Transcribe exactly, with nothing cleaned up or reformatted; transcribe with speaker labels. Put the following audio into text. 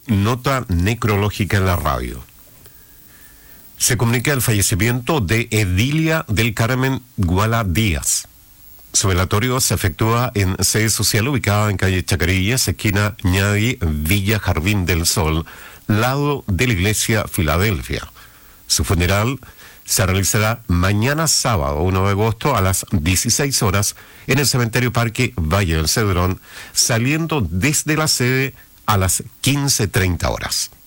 Speaker 1: Nota necrológica en la radio. Se comunica el fallecimiento de Edilia del Carmen Guala Díaz. Su velatorio se efectúa en sede social ubicada en calle Chacarillas, esquina Ñadi, Villa Jardín del Sol, lado de la iglesia Filadelfia. Su funeral se realizará mañana sábado uno de agosto a las dieciséis horas en el cementerio Parque Valle del Cedrón, saliendo desde la sede a las quince treinta horas.